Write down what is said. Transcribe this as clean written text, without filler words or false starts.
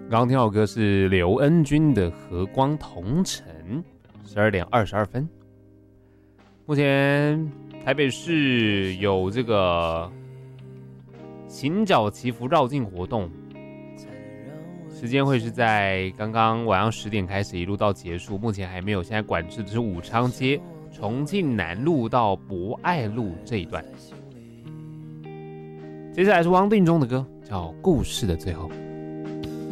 刚刚听到的歌是刘恩君的《和光同尘》，12点22分。目前台北市有这个行脚祈福绕境活动，时间会是在刚刚晚上10点开始，一路到结束。目前还没有，现在管制的是武昌街、重庆南路到博爱路这一段。接下来是汪定中的歌，叫《故事的最后》。